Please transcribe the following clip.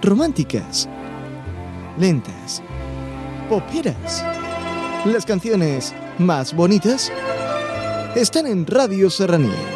románticas, lentas, poperas. Las canciones más bonitas están en Radio Serranía.